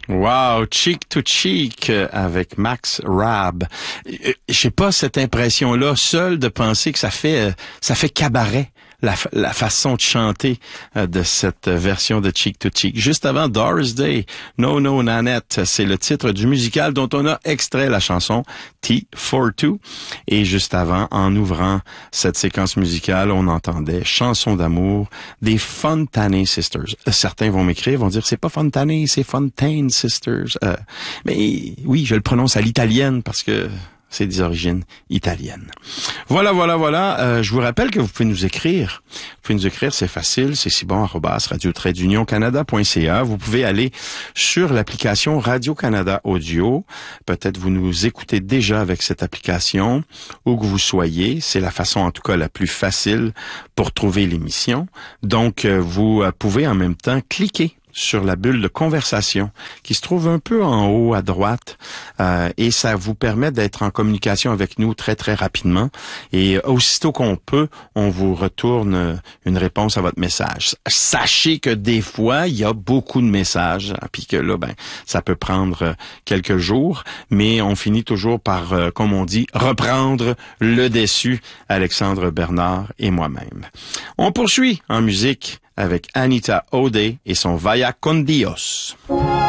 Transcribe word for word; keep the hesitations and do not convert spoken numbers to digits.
Wow, Cheek to Cheek avec Max Rabb. Je sais pas cette impression-là, seule de penser que ça fait ça fait cabaret. La, la façon de chanter euh, de cette version de Cheek to Cheek. Juste avant Doris Day, No No Nanette, c'est le titre du musical dont on a extrait la chanson T quarante deux. Et juste avant, en ouvrant cette séquence musicale, on entendait Chanson d'amour des Fontaine Sisters. Euh, certains vont m'écrire, vont dire c'est pas Fontaine, c'est Fontaine Sisters. Euh, mais oui, je le prononce à l'italienne parce que c'est des origines italiennes. Voilà, voilà, voilà. Euh, je vous rappelle que vous pouvez nous écrire. Vous pouvez nous écrire, c'est facile, c'est sibon arobase radio tiret d'union canada point c a. Vous pouvez aller sur l'application Radio-Canada Audio. Peut-être vous nous écoutez déjà avec cette application, où que vous soyez. C'est la façon, en tout cas, la plus facile pour trouver l'émission. Donc, euh, vous pouvez en même temps cliquer sur la bulle de conversation qui se trouve un peu en haut à droite euh, et ça vous permet d'être en communication avec nous très très rapidement et aussitôt qu'on peut, on vous retourne une réponse à votre message. Sachez que des fois, il y a beaucoup de messages hein, puis que là, ben, ça peut prendre quelques jours, mais on finit toujours par, euh, comme on dit, reprendre le dessus, Alexandre Bernard et moi-même. On poursuit en musique avec Anita O'Day et son Vaya con Dios.